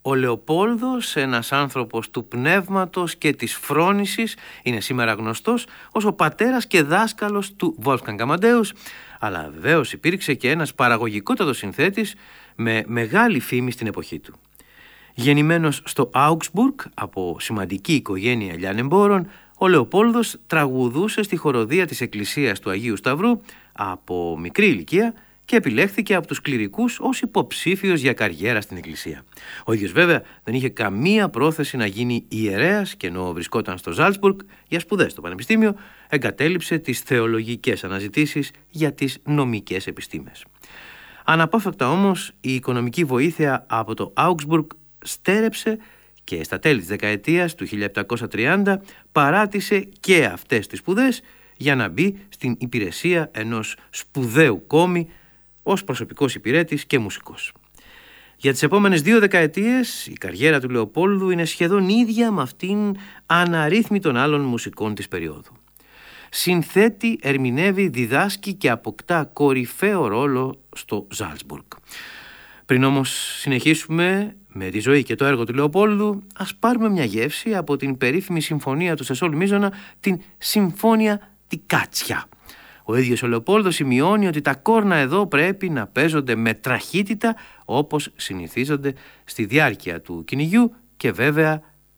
Ο Λεοπόλδος, ένας άνθρωπος του πνεύματος και της φρόνησης, είναι σήμερα γνωστός ως ο πατέρας και δάσκαλος του Wolfgang Amadeus, αλλά βεβαίως υπήρξε και ένας παραγωγικότατος συνθέτης με μεγάλη φήμη στην εποχή του. Γεννημένος στο Augsburg από σημαντική οικογένεια λιανεμπόρων, ο Λεοπόλδος τραγουδούσε στη χοροδία της Εκκλησίας του Αγίου Σταυρού από μικρή ηλικία και επιλέχθηκε από τους κληρικούς ως υποψήφιος για καριέρα στην Εκκλησία. Ο ίδιος βέβαια δεν είχε καμία πρόθεση να γίνει ιερέας και ενώ βρισκόταν στο Ζάλτσμπουργκ για σπουδές στο πανεπιστήμιο, εγκατέλειψε τις θεολογικές αναζητήσεις για τις νομικές επιστήμες. Αναπόφευκτα όμως η οικονομική βοήθεια από το Augsburg στέρεψε και στα τέλη της δεκαετίας του 1730 παράτησε και αυτές τις σπουδές για να μπει στην υπηρεσία ενός σπουδαίου κόμι ως προσωπικός υπηρέτης και μουσικός. Για τις επόμενες 2 δεκαετίες η καριέρα του Λεοπόλδου είναι σχεδόν ίδια με αυτήν αναρρύθμιτων άλλων μουσικών της περίοδου. Συνθέτει, ερμηνεύει, διδάσκει και αποκτά κορυφαίο ρόλο στο Ζάλτσμπουργκ. Πριν όμως συνεχίσουμε με τη ζωή και το έργο του Λεοπόλδου, ας πάρουμε μια γεύση από την περίφημη συμφωνία του σε σολ μίζωνα, την Συμφώνια τη Κάτσια. Ο ίδιος ο Λεοπόλδος σημειώνει ότι τα κόρνα εδώ πρέπει να παίζονται με τραχύτητα όπως συνηθίζονται στη διάρκεια του κυνηγιού και βέβαια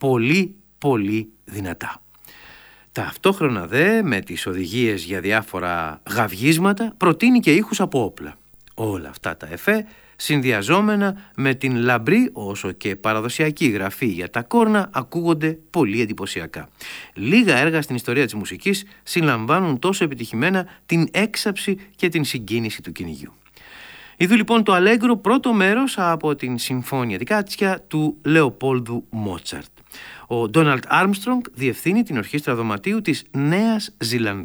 πολύ δυνατά. Ταυτόχρονα δε με τις οδηγίες για διάφορα γαυγίσματα προτείνει και ήχους από όπλα. Όλα αυτά τα εφέ συνδυαζόμενα με την λαμπρή όσο και παραδοσιακή γραφή για τα κόρνα ακούγονται πολύ εντυπωσιακά. Λίγα έργα στην ιστορία της μουσικής συλλαμβάνουν τόσο επιτυχημένα την έξαψη και την συγκίνηση του κυνηγιού. Ιδού λοιπόν το αλέγκρο πρώτο μέρος από την Συμφώνια τη Κάτσια του Λεοπόλδου Μότσαρτ. Ο Ντόναλντ Άρμστρονγκ διευθύνει την ορχήστρα δωματίου της Νέας Ζηλανδίας.